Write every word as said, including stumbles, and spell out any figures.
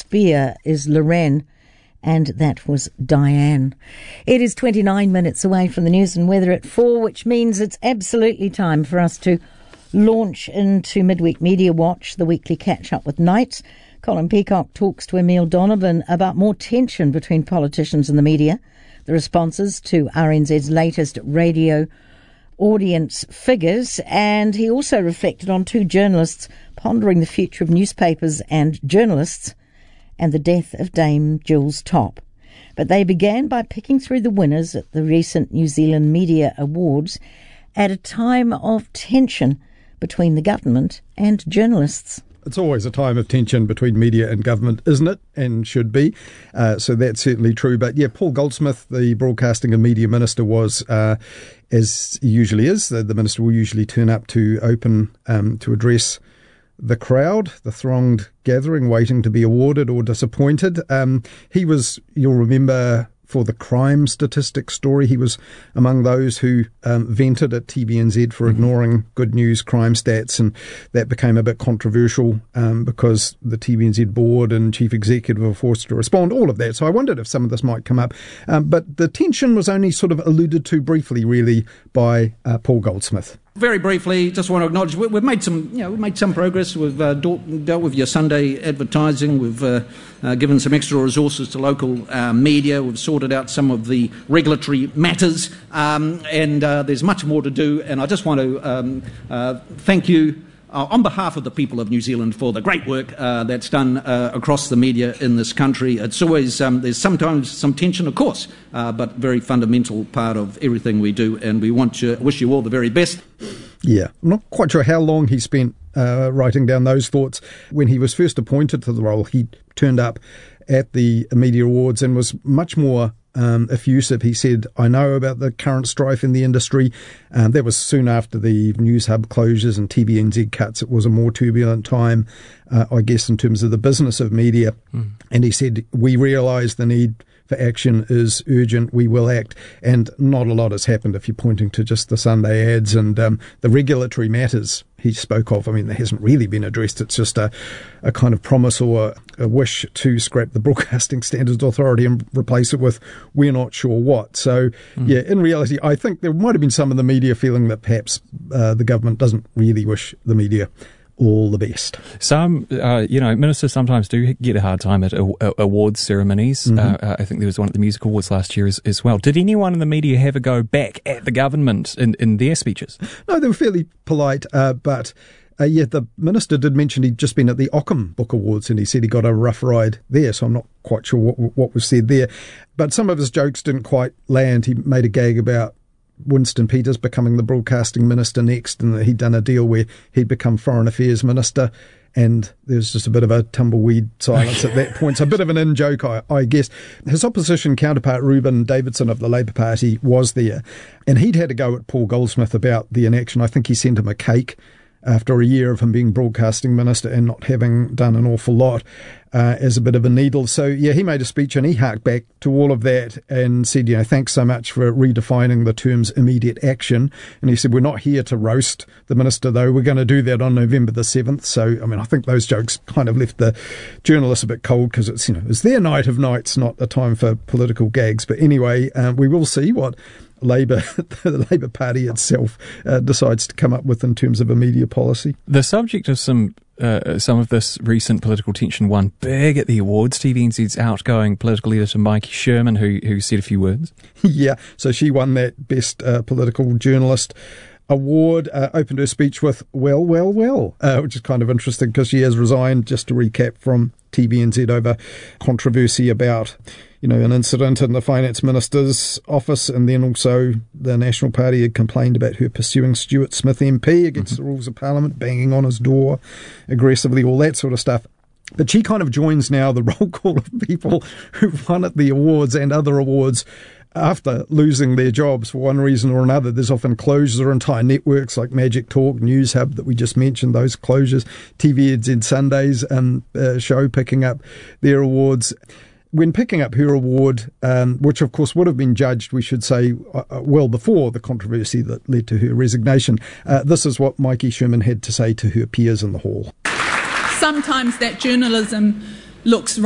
Spear is Lorraine, and that was Diane. It is twenty-nine minutes away from the news and weather at four, which means it's absolutely time for us to launch into Midweek Media Watch, the weekly catch-up with Knights. Colin Peacock talks to Emile Donovan about more tension between politicians and the media, the responses to R N Z's latest radio audience figures, and he also reflected on two journalists pondering the future of newspapers and journalists and the death of Dame Jules Topp. But they began by picking through the winners at the recent New Zealand Media Awards at a time of tension between the government and journalists. It's always a time of tension between media and government, isn't it? And should be. Uh, so that's certainly true. But yeah, Paul Goldsmith, the Broadcasting and Media Minister, was, uh, as he usually is, the, the Minister will usually turn up to open, um, to address the crowd, the thronged gathering waiting to be awarded or disappointed. Um, he was, you'll remember, for the crime statistics story, he was among those who um, vented at T V N Z for ignoring good news crime stats, and that became a bit controversial um, because the T V N Z board and chief executive were forced to respond, all of that. So I wondered if some of this might come up. Um, but the tension was only sort of alluded to briefly, really, by uh, Paul Goldsmith. Very briefly, just want to acknowledge we, we've made some, you know, we've made some progress. We've uh, dealt, dealt with your Sunday advertising. We've uh, uh, given some extra resources to local uh, media. We've sorted out some of the regulatory matters, um, and uh, there's much more to do. And I just want to um, uh, thank you Uh, on behalf of the people of New Zealand for the great work uh, that's done uh, across the media in this country. It's always, um, there's sometimes some tension, of course, uh, but very fundamental part of everything we do, and we want to wish you all the very best. Yeah, I'm not quite sure how long he spent uh, writing down those thoughts. When he was first appointed to the role, he turned up at the Media Awards and was much more Um, effusive. He said, I know about the current strife in the industry. Um, that was soon after the News Hub closures and T V N Z cuts. It was a more turbulent time, uh, I guess, in terms of the business of media. Mm. And he said, we realise the need for action is urgent. We will act. And not a lot has happened if you're pointing to just the Sunday ads and um, the regulatory matters he spoke of. I mean, that hasn't really been addressed. It's just a, a kind of promise or a, a wish to scrap the Broadcasting Standards Authority and replace it with we're not sure what. So, mm. yeah, in reality, I think there might have been some of the media feeling that perhaps uh, the government doesn't really wish the media all the best. Some, uh, you know, ministers sometimes do get a hard time at a, a, awards ceremonies. Mm-hmm. Uh, I think there was one at the Music Awards last year as, as well. Did anyone in the media have a go back at the government in, in their speeches? No, they were fairly polite, uh, but uh, yeah, the minister did mention he'd just been at the Ockham Book Awards and he said he got a rough ride there, so I'm not quite sure what, what was said there. But some of his jokes didn't quite land. He made a gag about Winston Peters becoming the broadcasting minister next, and he'd done a deal where he'd become foreign affairs minister, and there was just a bit of a tumbleweed silence at that point. So a bit of an in-joke, I, I guess. His opposition counterpart, Reuben Davidson of the Labour Party, was there, and he'd had a go at Paul Goldsmith about the inaction. I think he sent him a cake after a year of him being broadcasting minister and not having done an awful lot uh, as a bit of a needle. So, yeah, he made a speech and he harked back to all of that and said, you know, thanks so much for redefining the terms immediate action. And he said, we're not here to roast the minister, though. We're going to do that on November the seventh. So, I mean, I think those jokes kind of left the journalists a bit cold because it's, you know, it's their night of nights, not a time for political gags. But anyway, um, we will see what Labour, the Labour Party itself uh, decides to come up with in terms of a media policy. The subject of some uh, some of this recent political tension won big at the awards. T V N Z's outgoing political editor Mikey Sherman, who who said a few words. Yeah, so she won that Best uh, Political Journalist award, uh, opened her speech with, well, well, well, uh, which is kind of interesting because she has resigned, just to recap, from T V N Z over controversy about, you know, an incident in the Finance Minister's office, and then also the National Party had complained about her pursuing Stuart Smith M P against mm-hmm. the rules of Parliament, banging on his door aggressively, all that sort of stuff. But she kind of joins now the roll call of people who've won at the awards and other awards after losing their jobs for one reason or another. There's often closures of entire networks like Magic Talk, News Hub that we just mentioned, those closures, T V N Z Sunday's um, uh, show picking up their awards. When picking up her award, um, which of course would have been judged, we should say, uh, well before the controversy that led to her resignation, uh, this is what Mikey Sherman had to say to her peers in the hall. Sometimes that journalism looks